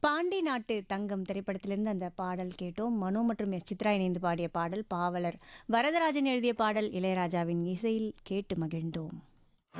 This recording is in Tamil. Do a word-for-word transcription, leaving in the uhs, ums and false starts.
பாண்டி நாட்டு தங்கம் திரைப்படத்திலிருந்து அந்த பாடல் கேட்டோம். மனோ மற்றும் எஸ் சித்ரா இணைந்து பாடிய பாடல். பாவலர் வரதராஜன் எழுதிய பாடல் இளையராஜாவின் இசையில் கேட்டு மகிழ்ந்தோம்.